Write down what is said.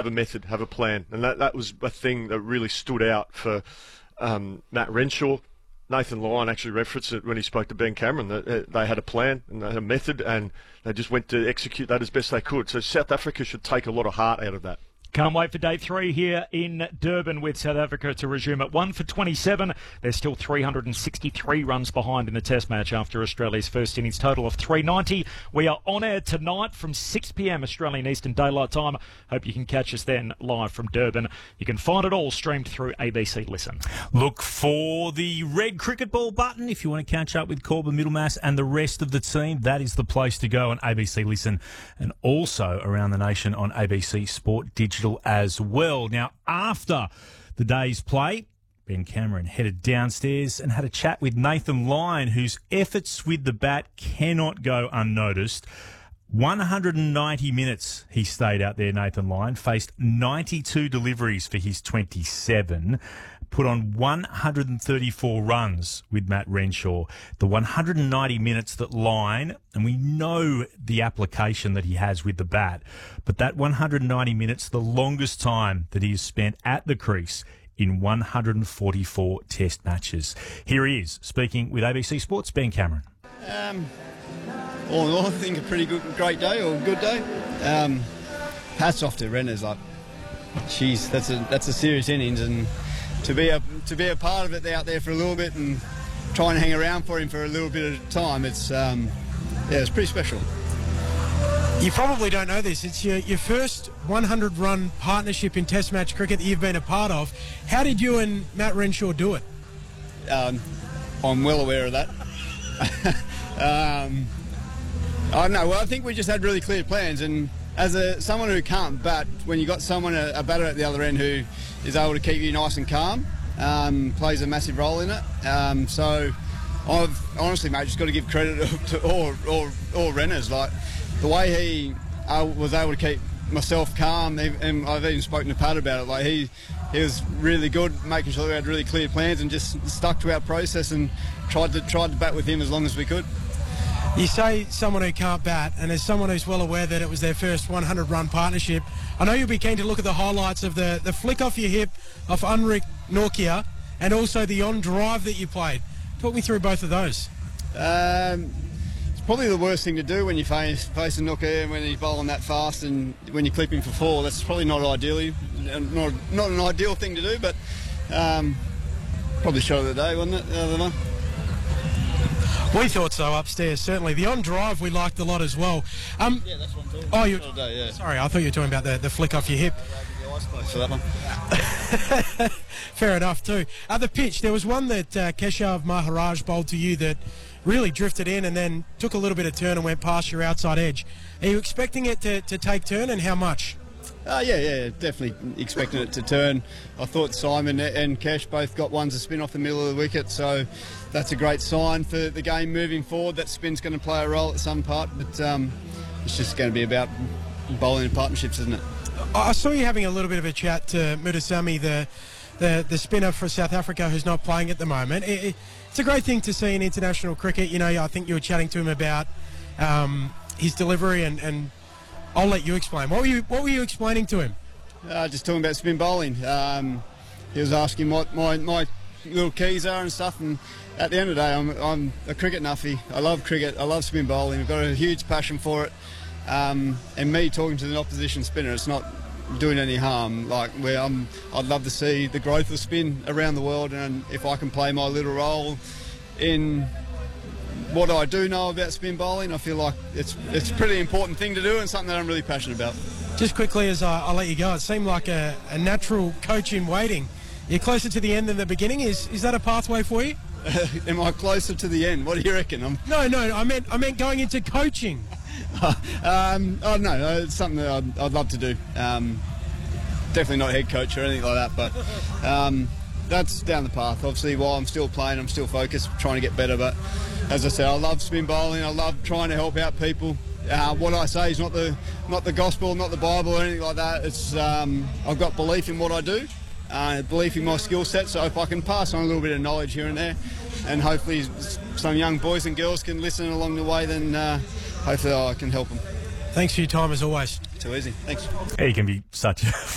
have a method, have a plan. And that was a thing that really stood out for Matt Renshaw. Nathan Lyon actually referenced it when he spoke to Ben Cameron, that they had a plan and they had a method, and they just went to execute that as best they could. So South Africa should take a lot of heart out of that. Can't wait for day 3 here in Durban with South Africa to resume at 1 for 27. They're still 363 runs behind in the test match after Australia's first innings total of 390. We are on air tonight from 6 p.m. Australian Eastern Daylight Time. Hope you can catch us then live from Durban. You can find it all streamed through ABC Listen. Look for the red cricket ball button if you want to catch up with Corbin Middlemass and the rest of the team. That is the place to go on ABC Listen and also around the nation on ABC Sport Digital as well. Now, after the day's play, Ben Cameron headed downstairs and had a chat with Nathan Lyon, whose efforts with the bat cannot go unnoticed. 190 minutes he stayed out there, Nathan Lyon, faced 92 deliveries for his 27, put on 134 runs with Matt Renshaw. The 190 minutes that Lyon, and we know the application that he has with the bat, but that 190 minutes, the longest time that he has spent at the crease in 144 test matches. Here he is, speaking with ABC Sports' Ben Cameron. All in all, I think a pretty great day or good day. Hats off to Renners. Like, geez, that's a serious innings, and to be a part of it out there for a little bit and try and hang around for him for a little bit of time, it's pretty special. You probably don't know this. It's your first 100-run partnership in Test match cricket that you've been a part of. How did you and Matt Renshaw do it? I'm well aware of that. I don't know. Well, I think we just had really clear plans, and as someone who can't bat, when you got someone, a batter at the other end who is able to keep you nice and calm, plays a massive role in it. So I've honestly, mate, just got to give credit to all Renners. Like the way he was able to keep myself calm, and I've even spoken to Pat about it. Like he was really good, making sure we had really clear plans and just stuck to our process and tried to bat with him as long as we could. You say someone who can't bat, and as someone who's well aware that it was their first 100-run partnership, I know you'll be keen to look at the highlights of the flick off your hip off Anrich Nortje and also the on-drive that you played. Talk me through both of those. It's probably the worst thing to do when you face a Nortje and when he's bowling that fast, and when you clip him for 4. That's probably not an ideal thing to do, but probably shot of the day, wasn't it? The other one. We thought so upstairs, certainly. The on-drive we liked a lot as well. Yeah, that's one too. Oh, you? Yeah. Sorry, I thought you were talking about the flick off your hip. For that one. Fair enough too. The pitch, there was one that Keshav Maharaj bowled to you that really drifted in and then took a little bit of turn and went past your outside edge. Are you expecting it to take turn, and how much? Yeah, definitely expecting it to turn. I thought Simon and Kesh both got ones to spin off the middle of the wicket, so that's a great sign for the game moving forward. That spin's going to play a role at some part, but it's just going to be about bowling in partnerships, isn't it? I saw you having a little bit of a chat to Mutasamy, the spinner for South Africa who's not playing at the moment. It's a great thing to see in international cricket. You know, I think you were chatting to him about his delivery, and I'll let you explain. What were you explaining to him? Just talking about spin bowling. He was asking what my little keys are and stuff, and at the end of the day, I'm a cricket nuffy. I love cricket. I love spin bowling. I've got a huge passion for it. And me talking to the opposition spinner, it's not doing any harm. Like I'd love to see the growth of spin around the world, and if I can play my little role in what I do know about spin bowling, I feel like it's a pretty important thing to do and something that I'm really passionate about. Just quickly, as I'll let you go, it seemed like a natural coach in waiting. You're closer to the end than the beginning. Is that a pathway for you? Am I closer to the end? What do you reckon? No, I meant going into coaching. No, it's something that I'd love to do. Definitely not head coach or anything like that, but that's down the path. Obviously, while I'm still playing, I'm still focused, trying to get better. But as I said, I love spin bowling. I love trying to help out people. What I say is not the gospel, not the Bible or anything like that. It's I've got belief in what I do, belief in my skill set. So if I can pass on a little bit of knowledge here and there, and hopefully some young boys and girls can listen along the way, then hopefully I can help them. Thanks for your time as always. Too easy. Thanks. He can be such a